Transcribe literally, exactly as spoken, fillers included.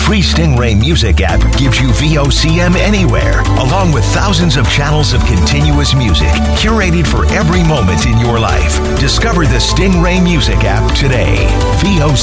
free Stingray Music app gives you V O C M anywhere, along with thousands of channels of continuous music curated for every moment in your life. Discover the Stingray Music app today. V O C M